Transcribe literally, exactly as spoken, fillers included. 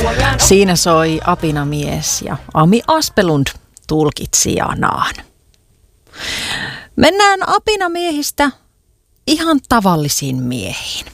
Siinä soi apinamies ja Ami Aspelund tulkitsijanaan. Mennään apinamiehistä ihan tavallisiin miehiin.